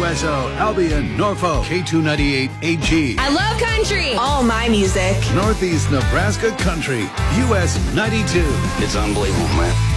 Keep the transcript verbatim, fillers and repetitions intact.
S O, Albion, Norfolk, K two ninety-eight A G. I love country. All my music. Northeast Nebraska Country, U S ninety-two. It's unbelievable, man.